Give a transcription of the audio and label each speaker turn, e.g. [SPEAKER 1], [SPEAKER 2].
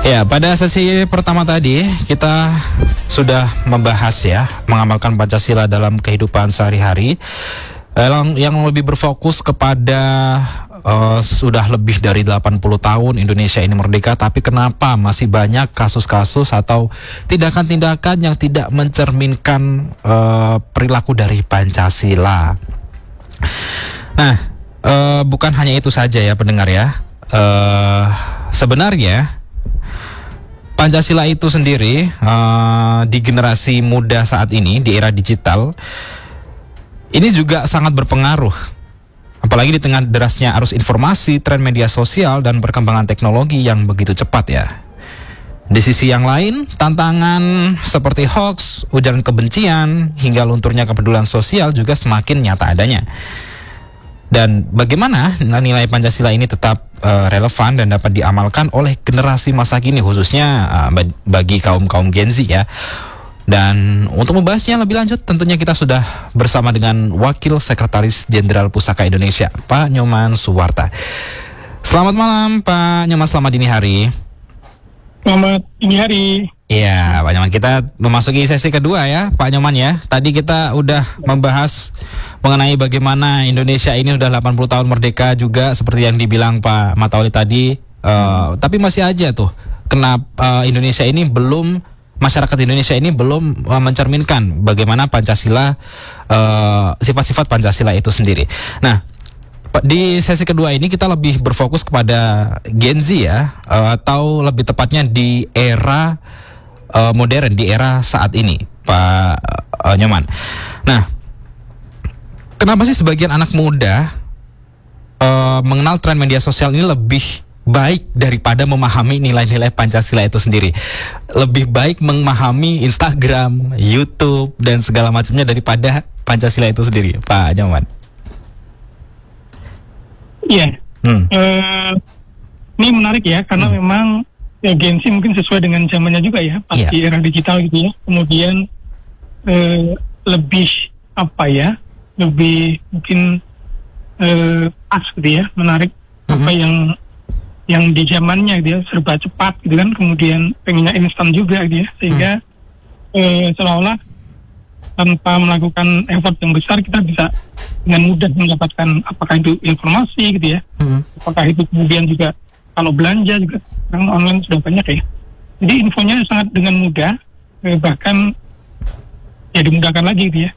[SPEAKER 1] Ya, pada sesi pertama tadi kita sudah membahas ya, mengamalkan Pancasila dalam kehidupan sehari-hari. Yang lebih berfokus kepada sudah lebih dari 80 tahun Indonesia ini merdeka, tapi kenapa masih banyak kasus-kasus atau tindakan-tindakan yang tidak mencerminkan perilaku dari Pancasila. Nah, bukan hanya itu saja ya pendengar ya. Sebenarnya Pancasila itu sendiri di generasi muda saat ini, di era digital, ini juga sangat berpengaruh. Apalagi di tengah derasnya arus informasi, tren media sosial, dan perkembangan teknologi yang begitu cepat ya. Di sisi yang lain, tantangan seperti hoax, ujaran kebencian, hingga lunturnya kepedulian sosial juga semakin nyata adanya. Dan bagaimana nilai Pancasila ini tetap relevan dan dapat diamalkan oleh generasi masa kini, khususnya bagi kaum Gen Z ya. Dan untuk membahasnya lebih lanjut, tentunya kita sudah bersama dengan Wakil Sekretaris Jenderal Pusaka Indonesia, Pak Nyoman Suwarta. Selamat malam Pak Nyoman, selamat dini hari.
[SPEAKER 2] Selamat dini hari.
[SPEAKER 1] Iya Pak Nyoman, kita memasuki sesi kedua ya Pak Nyoman ya. Tadi kita udah membahas mengenai bagaimana Indonesia ini udah 80 tahun merdeka juga, seperti yang dibilang Pak Matauli tadi. Tapi masih aja tuh, kenapa masyarakat Indonesia ini belum mencerminkan bagaimana Pancasila, sifat-sifat Pancasila itu sendiri. Nah, di sesi kedua ini kita lebih berfokus kepada Gen Z ya, atau lebih tepatnya di era modern, di era saat ini, Pak Nyoman. Nah, kenapa sih sebagian anak muda mengenal tren media sosial ini lebih baik daripada memahami nilai-nilai Pancasila itu sendiri? Lebih baik memahami Instagram, YouTube, dan segala macamnya daripada Pancasila itu sendiri, Pak Nyoman.
[SPEAKER 2] Iya. Ini menarik ya, karena memang ya, Gen Z mungkin sesuai dengan zamannya juga ya, pas di era digital gitu ya. Kemudian lebih lebih mungkin pas gitu ya, menarik apa yang di zamannya gitu ya, serba cepat gitu kan, kemudian pengennya instan juga gitu ya, sehingga seolah-olah tanpa melakukan effort yang besar kita bisa dengan mudah mendapatkan apakah itu informasi gitu ya, apakah itu kemudian juga kalau belanja juga sekarang online sudah banyak ya, jadi infonya sangat dengan mudah, bahkan ya dimudahkan lagi gitu ya.